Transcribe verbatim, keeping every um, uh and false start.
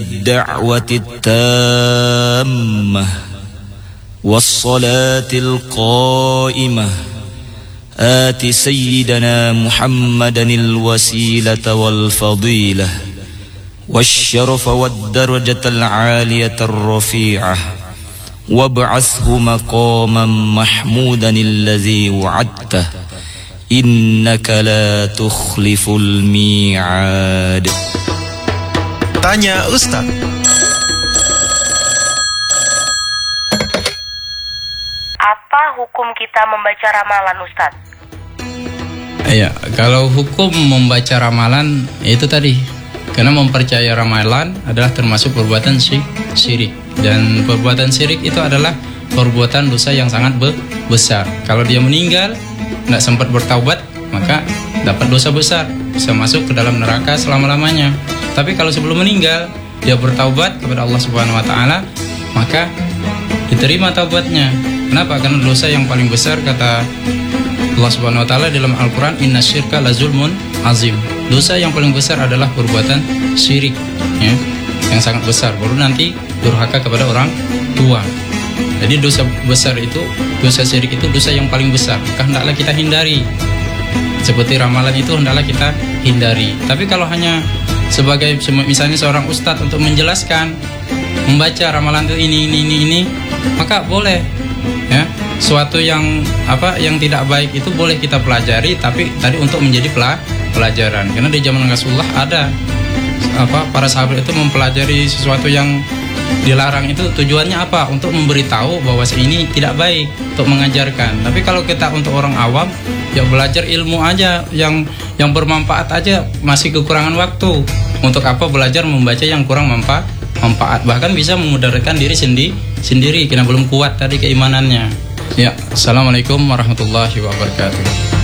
الدعوة التامة والصلاة القائمة آت سيدنا محمدا الوسيلة والفضيلة والشرف والدرجة العالية الرفيعة وابعثه مقاما محمودا الذي وعدته إنك لا تخلف الميعاد. Tanya Ustaz. Apa hukum kita membaca ramalan, Ustaz? Ya, kalau hukum membaca ramalan itu tadi, karena mempercayai ramalan adalah termasuk perbuatan syirik, dan perbuatan syirik itu adalah perbuatan dosa yang sangat be- besar. Kalau dia meninggal tidak sempat bertaubat, maka dapat dosa besar, bisa masuk ke dalam neraka selama-lamanya. Tapi kalau sebelum meninggal dia bertaubat kepada Allah Subhanahu wa taala, maka diterima taubatnya. Kenapa? Karena dosa yang paling besar, kata Allah Subhanahu wa taala dalam Al-Qur'an, innasyirka lazulmun azim. Dosa yang paling besar adalah perbuatan syirik, ya, yang sangat besar. Baru nanti durhaka kepada orang tua. Jadi dosa besar itu, dosa syirik itu dosa yang paling besar. Maka hendaklah kita hindari. Seperti ramalan itu hendaklah kita hindari. Tapi kalau hanya sebagai misalnya seorang ustadz untuk menjelaskan, membaca ramalan itu ini ini ini ini, maka boleh, ya. Suatu yang apa yang tidak baik itu boleh kita pelajari, tapi tadi untuk menjadi pelajaran. Karena di zaman Rasulullah ada apa para sahabat itu mempelajari sesuatu yang dilarang, itu tujuannya apa? Untuk memberitahu bahwa ini tidak baik, untuk mengajarkan. Tapi kalau kita untuk orang awam, ya belajar ilmu aja yang yang bermanfaat aja, masih kekurangan waktu. Untuk apa belajar membaca yang kurang manfaat? Manfaat bahkan bisa memudaratkan diri sendiri sendiri karena belum kuat tadi keimanannya. Ya, assalamualaikum warahmatullahi wabarakatuh.